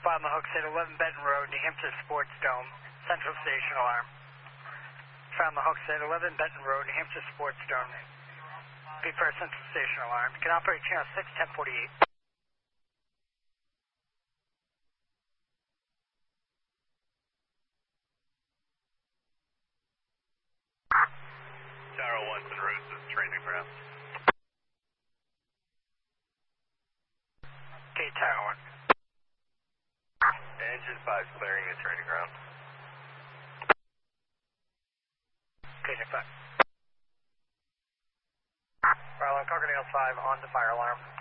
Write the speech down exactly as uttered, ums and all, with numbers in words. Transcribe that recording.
Bob Mahawks at eleven Benton Road, New Hampshire Sports Dome, Central Station Alarm. Bob Mahawks at eleven Benton Road, New Hampshire Sports Dome. B for Central Station Alarm. You can operate channel six, ten forty-eight. Tower one, Roos is training ground. Okay, Tower one. Engine five clearing the training ground. Okay, Nick five. Fire alarm, Concord Nails five on to fire alarm.